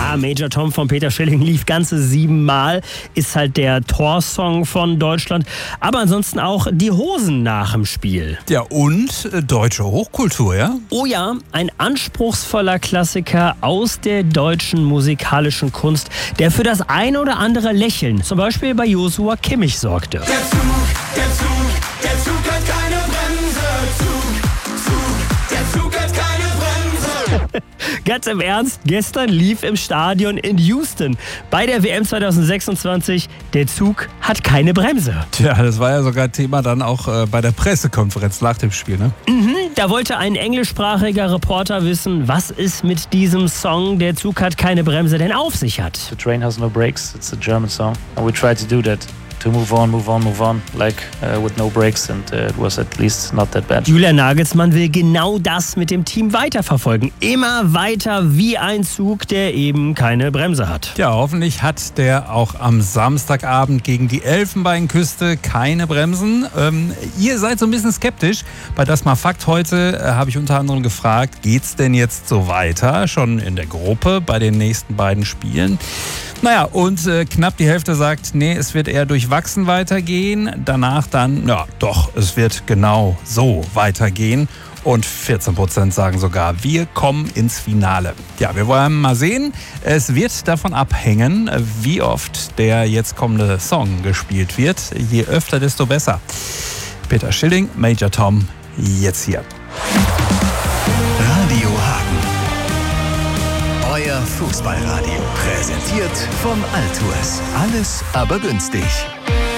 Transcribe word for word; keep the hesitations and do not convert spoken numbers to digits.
Ja, Major Tom von Peter Schilling lief ganze siebenmal, ist halt der Torsong von Deutschland. Aber ansonsten auch die Hosen nach dem Spiel. Ja, und äh, deutsche Hochkultur, ja? Oh ja, ein anspruchsvoller Klassiker aus der deutschen musikalischen Kunst, der für das ein oder andere Lächeln, zum Beispiel bei Joshua Kimmich, sorgte. Der Zug, der Zug, der Zug hat keine Bremse. Zug, Zug, der Zug hat keine Bremse. Ganz im Ernst, gestern lief im Stadion in Houston bei der W M zwanzig sechsundzwanzig, der Zug hat keine Bremse. Tja, das war ja sogar Thema dann auch äh, bei der Pressekonferenz nach dem Spiel, ne? Mhm, da wollte ein englischsprachiger Reporter wissen, was es mit diesem Song, der Zug hat keine Bremse, denn auf sich hat. The train has no brakes, it's a German song and we try to do that. To move on, move on, move on, like uh, with no breaks, and uh, it was at least not that bad. Julian Nagelsmann will genau das mit dem Team weiterverfolgen. Immer weiter wie ein Zug, der eben keine Bremse hat. Ja, hoffentlich hat der auch am Samstagabend gegen die Elfenbeinküste keine Bremsen. Ähm, ihr seid so ein bisschen skeptisch. Bei Das mal Fakt heute äh, habe ich unter anderem gefragt, geht's denn jetzt so weiter? Schon in der Gruppe bei den nächsten beiden Spielen? Naja, und äh, knapp die Hälfte sagt, nee, es wird eher durchwachsen weitergehen. Danach dann, ja doch, es wird genau so weitergehen. Und vierzehn Prozent sagen sogar, wir kommen ins Finale. Ja, wir wollen mal sehen. Es wird davon abhängen, wie oft der jetzt kommende Song gespielt wird. Je öfter, desto besser. Peter Schilling, Major Tom, jetzt hier. Radio Hagen. Euer Fußballradio. Präsentiert von Altours. Alles aber günstig.